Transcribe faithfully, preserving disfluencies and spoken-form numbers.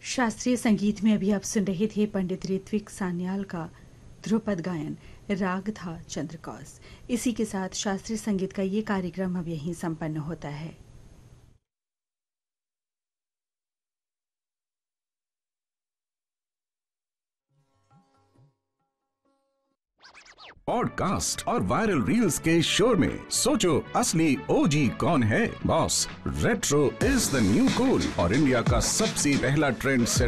शास्त्रीय संगीत में अभी आप सुन रहे थे पंडित ऋत्विक सान्याल का ध्रुपद गायन। राग था चंद्रकौस। इसी के साथ शास्त्रीय संगीत का ये कार्यक्रम अब यहीं संपन्न होता है। पॉडकास्ट और वायरल रील्स के शोर में सोचो असली ओजी कौन है। Boss, retro is the new cool और इंडिया का सबसे पहला ट्रेंड सेट